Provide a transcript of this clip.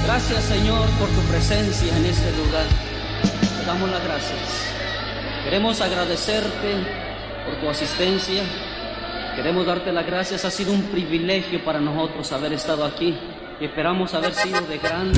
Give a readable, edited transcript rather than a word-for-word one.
Gracias, Señor, por tu presencia en este lugar. Te damos las gracias. Queremos agradecerte por tu asistencia. Queremos darte las gracias. Ha sido un privilegio para nosotros haber estado aquí y esperamos haber sido de gran